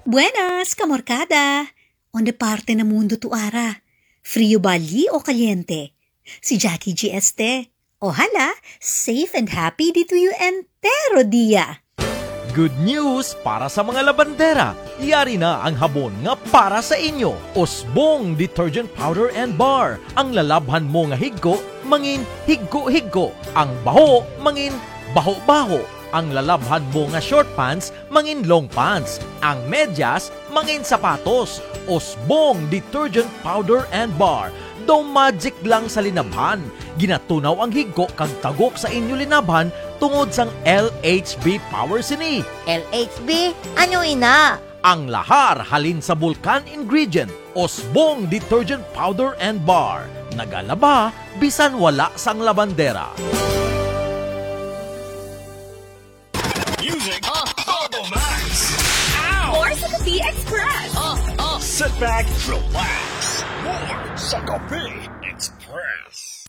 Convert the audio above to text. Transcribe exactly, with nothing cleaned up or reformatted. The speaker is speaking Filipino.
Buenas, kamorkada! Onde parte na mundo tu ara? Frio bali o kaliente? Si Jackie G. este. Ojalá, safe and happy dito yu entero dia. Good news para sa mga labandera. Yari na ang habon nga para sa inyo. Osbong Detergent Powder and Bar. Ang lalabhan mo nga higgo, mangin higgo-higgo. Ang baho, mangin baho-baho. Ang lalabhan mo nga short pants, mangin long pants. Ang medyas, mangin sapatos. Osbong Detergent Powder and Bar. Daw magic lang sa linabhan. Ginatunaw ang higgo kag tagok sa inyo linabhan tungod sang L H B Power Sini. L H B? Ano ina? Ang lahar halin sa Vulcan ingredient. Osbong Detergent Powder and Bar. Nagalaba, bisan wala sang labandera. Music uh, Bubble Max. More sa Kapi Express. Uh, uh. Sit back, relax. More sa Kapi Express.